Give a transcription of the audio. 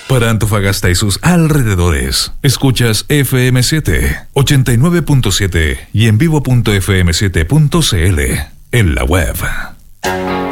Para Antofagasta y sus alrededores, escuchas FM7, 89.7 y en vivo.fm7.cl en la web.